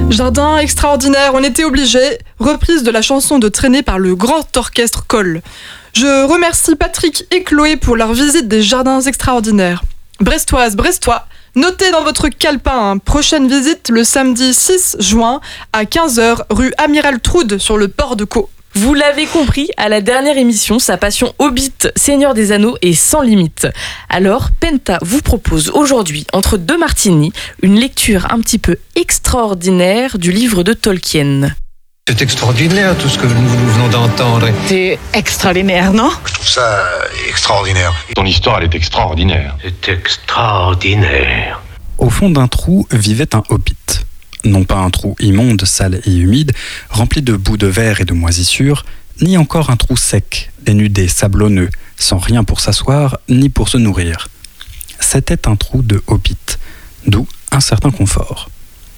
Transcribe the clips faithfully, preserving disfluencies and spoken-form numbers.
Jardin extraordinaire, on était obligé. Reprise de la chanson de Traînée par le grand orchestre Cole. Je remercie Patrick et Chloé pour leur visite des jardins extraordinaires. Brestoise, Brestois, notez dans votre calepin, hein, prochaine visite le samedi six juin à quinze heures, rue Amiral Troude sur le port de Caux. Vous l'avez compris, à la dernière émission, sa passion Hobbit, Seigneur des Anneaux est sans limite. Alors, Penta vous propose aujourd'hui, entre deux martinis, une lecture un petit peu extraordinaire du livre de Tolkien. C'est extraordinaire tout ce que nous, nous venons d'entendre. C'est extraordinaire, non ? Je trouve ça extraordinaire. Ton histoire, elle est extraordinaire. C'est extraordinaire. Au fond d'un trou vivait un hobbit. Non pas un trou immonde, sale et humide, rempli de bouts de verre et de moisissures, ni encore un trou sec, dénudé, sablonneux, sans rien pour s'asseoir, ni pour se nourrir. C'était un trou de hobbit, d'où un certain confort.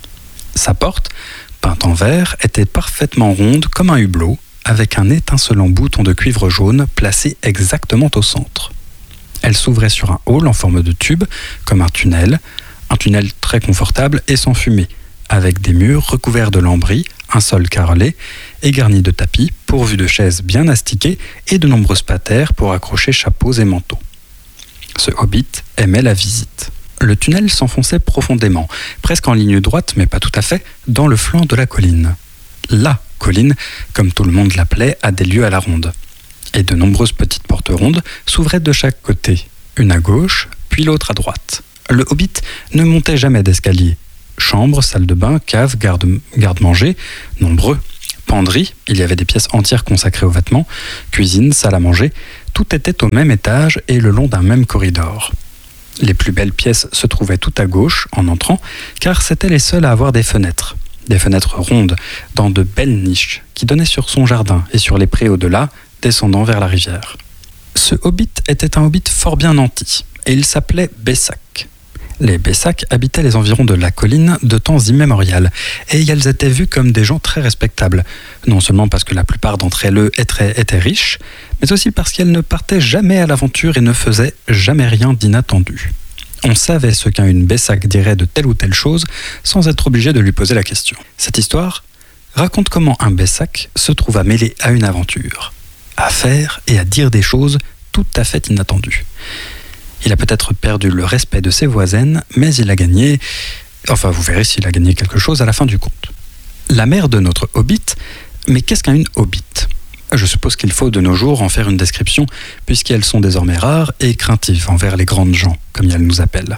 Sa porte, peinte en verre, était parfaitement ronde comme un hublot, avec un étincelant bouton de cuivre jaune placé exactement au centre. Elle s'ouvrait sur un hall en forme de tube, comme un tunnel, un tunnel très confortable et sans fumée, avec des murs recouverts de lambris, un sol carrelé et garni de tapis, pourvus de chaises bien astiquées et de nombreuses patères pour accrocher chapeaux et manteaux. Ce hobbit aimait la visite. Le tunnel s'enfonçait profondément, presque en ligne droite, mais pas tout à fait, dans le flanc de la colline. La colline, comme tout le monde l'appelait, a des lieux à la ronde. Et de nombreuses petites portes rondes s'ouvraient de chaque côté, une à gauche, puis l'autre à droite. Le hobbit ne montait jamais d'escalier. Chambre, salle de bain, cave, garde, garde-manger, nombreux. Penderie, il y avait des pièces entières consacrées aux vêtements, cuisine, salle à manger, tout était au même étage et le long d'un même corridor. Les plus belles pièces se trouvaient tout à gauche en entrant, car c'étaient les seules à avoir des fenêtres. Des fenêtres rondes, dans de belles niches, qui donnaient sur son jardin et sur les prés au-delà, descendant vers la rivière. Ce hobbit était un hobbit fort bien nanti, et il s'appelait Bessac. Les Bessac habitaient les environs de la colline de temps immémorial, et elles étaient vues comme des gens très respectables, non seulement parce que la plupart d'entre elles étaient, étaient riches, mais aussi parce qu'elles ne partaient jamais à l'aventure et ne faisaient jamais rien d'inattendu. On savait ce qu'une Bessac dirait de telle ou telle chose sans être obligé de lui poser la question. Cette histoire raconte comment un Bessac se trouva mêlé à une aventure, à faire et à dire des choses tout à fait inattendues. Il a peut-être perdu le respect de ses voisines, mais il a gagné... Enfin, vous verrez s'il a gagné quelque chose à la fin du compte. La mère de notre hobbit, mais qu'est-ce qu'une hobbit ? Je suppose qu'il faut de nos jours en faire une description, puisqu'elles sont désormais rares et craintives envers les grandes gens, comme elles nous appellent.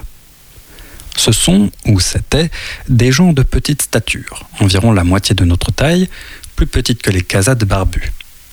Ce sont, ou c'étaient, des gens de petite stature, environ la moitié de notre taille, plus petites que les casades barbus.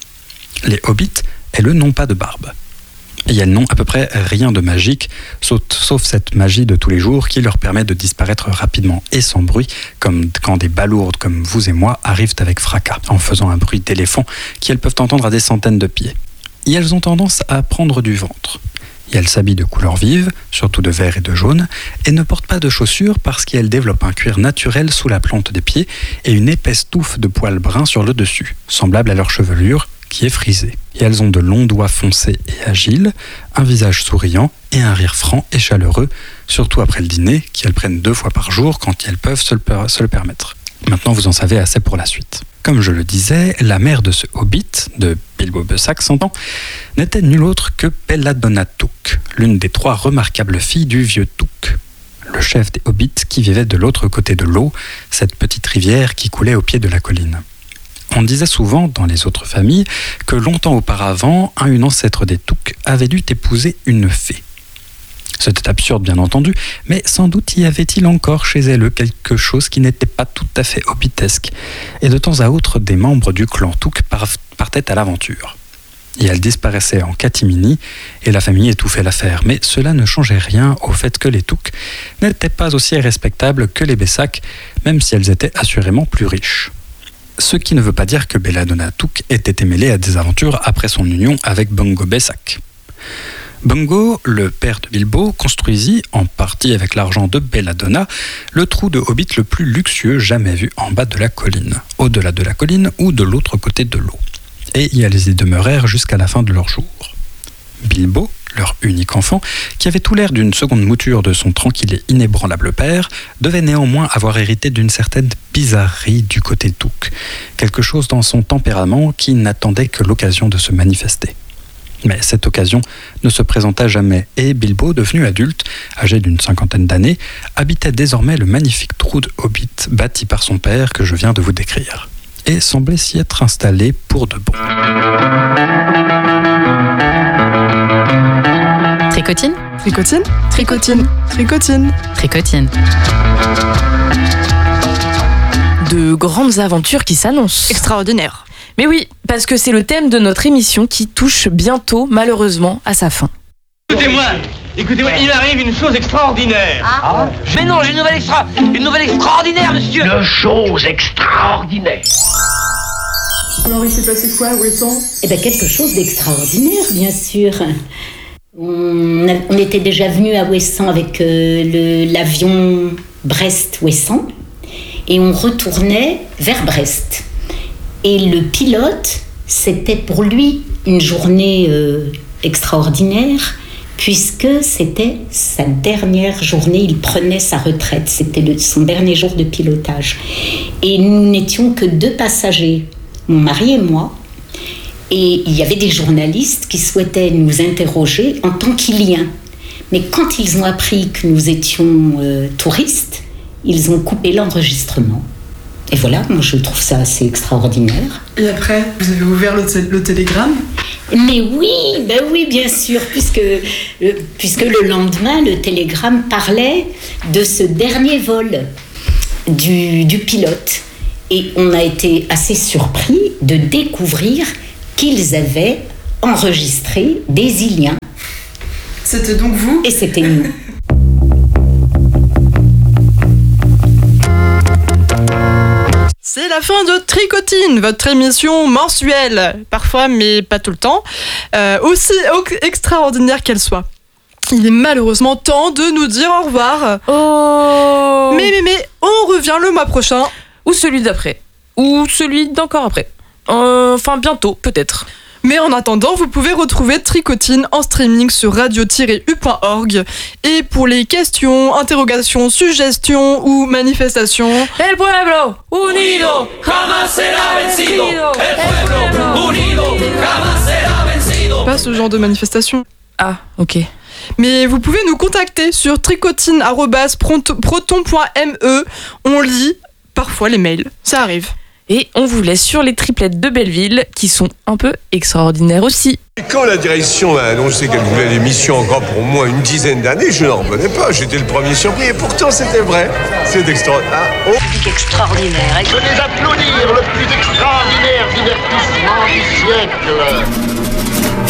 Les hobbits, elles, n'ont pas de barbe. Et elles n'ont à peu près rien de magique, sauf, sauf cette magie de tous les jours qui leur permet de disparaître rapidement et sans bruit, comme quand des balourdes comme vous et moi arrivent avec fracas, en faisant un bruit d'éléphant qu'elles peuvent entendre à des centaines de pieds. Et elles ont tendance à prendre du ventre. Et elles s'habillent de couleurs vives, surtout de vert et de jaune, et ne portent pas de chaussures parce qu'elles développent un cuir naturel sous la plante des pieds et une épaisse touffe de poils bruns sur le dessus, semblable à leur chevelure, qui est frisée. Et elles ont de longs doigts foncés et agiles, un visage souriant et un rire franc et chaleureux, surtout après le dîner, qu'elles prennent deux fois par jour quand elles peuvent se le, per- se le permettre. Maintenant, vous en savez assez pour la suite. Comme je le disais, la mère de ce hobbit, de Bilbo Bessac s'entend, n'était nulle autre que Belladonna Took, l'une des trois remarquables filles du vieux Took, le chef des hobbits qui vivait de l'autre côté de l'eau, cette petite rivière qui coulait au pied de la colline. On disait souvent, dans les autres familles, que longtemps auparavant, un une ancêtre des Took avait dû épouser une fée. C'était absurde, bien entendu, mais sans doute y avait-il encore chez elle quelque chose qui n'était pas tout à fait hobbitesque, et de temps à autre, des membres du clan Took partaient à l'aventure. Et elle disparaissait en catimini, et la famille étouffait l'affaire. Mais cela ne changeait rien au fait que les Took n'étaient pas aussi respectables que les Bessac, même si elles étaient assurément plus riches. Ce qui ne veut pas dire que Belladonna Took ait été mêlée à des aventures après son union avec Bungo Bessac. Bungo, le père de Bilbo, construisit, en partie avec l'argent de Belladonna, le trou de hobbit le plus luxueux jamais vu en bas de la colline, au-delà de la colline ou de l'autre côté de l'eau. Et elles y demeurèrent jusqu'à la fin de leur jour. Bilbo, leur unique enfant, qui avait tout l'air d'une seconde mouture de son tranquille et inébranlable père, devait néanmoins avoir hérité d'une certaine bizarrerie du côté Touk, quelque chose dans son tempérament qui n'attendait que l'occasion de se manifester. Mais cette occasion ne se présenta jamais, et Bilbo, devenu adulte, âgé d'une cinquantaine d'années, habitait désormais le magnifique trou de Hobbit bâti par son père que je viens de vous décrire, et semblait s'y être installé pour de bon. Tricotine, Tricotine Tricotine Tricotine tricotine. De grandes aventures qui s'annoncent. Extraordinaire. Mais oui, parce que c'est le thème de notre émission qui touche bientôt, malheureusement, à sa fin. Écoutez-moi, écoutez-moi, il arrive une chose extraordinaire. Ah, mais non, j'ai une nouvelle extra, une nouvelle extraordinaire, monsieur. Une chose extraordinaire. Alors il s'est passé quoi, Wesson ? Eh bien, quelque chose d'extraordinaire, bien sûr. On, a, on était déjà venu à Ouessant avec euh, le, l'avion Brest-Ouessant et on retournait vers Brest. Et le pilote, c'était pour lui une journée euh, extraordinaire puisque c'était sa dernière journée, il prenait sa retraite, c'était le, son dernier jour de pilotage. Et nous n'étions que deux passagers, mon mari et moi. Et il y avait des journalistes qui souhaitaient nous interroger en tant qu'Iliens. Mais quand ils ont appris que nous étions euh, touristes, ils ont coupé l'enregistrement. Et voilà, moi je trouve ça assez extraordinaire. Et après, vous avez ouvert le, t- le télégramme ? Mais oui, ben oui, bien sûr, puisque, euh, puisque le lendemain, le télégramme parlait de ce dernier vol du, du pilote. Et on a été assez surpris de découvrir qu'ils avaient enregistré des Iliens. C'était donc vous ? Et c'était nous. C'est la fin de Tricotine, votre émission mensuelle, parfois mais pas tout le temps, euh, aussi extraordinaire qu'elle soit. Il est malheureusement temps de nous dire au revoir. Oh Mais mais mais, on revient le mois prochain. Ou celui d'après. Ou celui d'encore après. Euh, Enfin, bientôt, peut-être. Mais en attendant, vous pouvez retrouver Tricotine en streaming sur radio tiret u point org. Et pour les questions, interrogations, suggestions ou manifestations... El pueblo unido jamás será vencido. El pueblo unido jamás será vencido. Pas ce genre de manifestation. Ah, ok. Mais vous pouvez nous contacter sur tricotine arobase proton point me. On lit parfois les mails, ça arrive. Et on vous laisse sur les triplettes de Belleville, qui sont un peu extraordinaires aussi. Et quand la direction a annoncé qu'elle voulait l'émission encore pour au moins une dizaine d'années, je n'en revenais pas. J'étais le premier surpris et pourtant c'était vrai. C'est extraordinaire. Ah, oh. Public extraordinaire. Venez applaudir le plus extraordinaire divertissement du siècle.